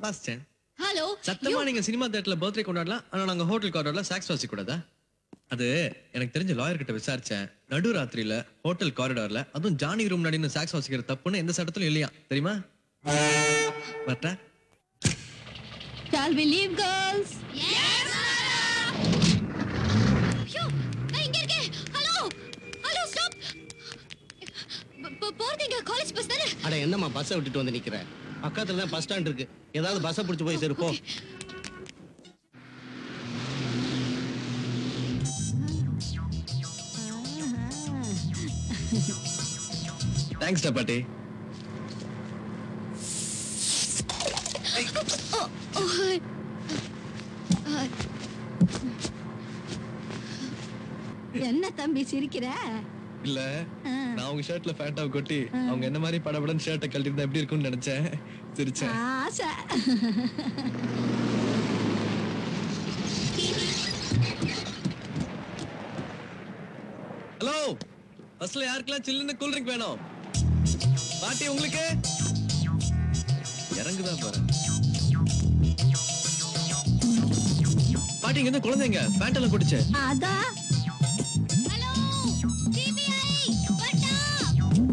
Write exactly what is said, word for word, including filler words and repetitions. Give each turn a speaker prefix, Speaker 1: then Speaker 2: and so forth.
Speaker 1: வாசிச்சேன்.
Speaker 2: Hello
Speaker 1: சத்தமா நீங்க cinema தியேட்டர்ல பர்த்டே கொண்டாடலாம், ஆனா நாங்க ஹோட்டல் காரிடார்ல சாக்ஸ் வாசிக்க கூடாதா? அது எனக்கு தெரிஞ்ச லாயர் கிட்ட விசாரிச்சேன். நடு ராத்திரியில ஹோட்டல் காரிடார்ல அதுவும் ஜானி ரூம் நடின்னு சாக்ஸ் வாசிக்கிற தப்புன்னு எந்த சட்டத்திலும் இல்லையா தெரியுமா? வரட்டா?
Speaker 2: Shall we leave, girls? Yes, madam. ஐயோ, நான் இங்க இருக்கேன். Hello hello stop. போறீங்க காலேஜ் பஸ் தானே?
Speaker 3: அட என்னம்மா பஸ்ஸை விட்டுட்டு வந்து நிக்கிற? பக்கத்துல தான் பஸ் ஸ்டாண்ட் இருக்கு. ஏதாவது பஸ்ஸை பிடிச்சு போய் சேரு போ.
Speaker 1: தேங்க்ஸ் டா பாட்டி.
Speaker 2: என்ன தம்பி சிரிக்கிற?
Speaker 1: இல்ல நான் உங்க ஷர்ட்ல ஃபேண்டாவை கொட்டி அவங்க என்ன மாதிரி படபடன்னு ஷர்ட்டை கழட்டிருந்தா எப்படி இருக்கும்னு நினைச்சேன், சிரிச்சேன்.
Speaker 2: ஆசை.
Speaker 1: ஹலோ, பஸ்ல யாருக்கெல்லாம் சில்லுன்னு கூல் ட்ரிங்க் வேணும்? பாட்டி உங்களுக்கு இறங்குதான் பாரு. பாட்டி இங்க இருந்து குழந்தைங்க பேண்டெல்லாம் குடிச்சேன்.
Speaker 2: அதான்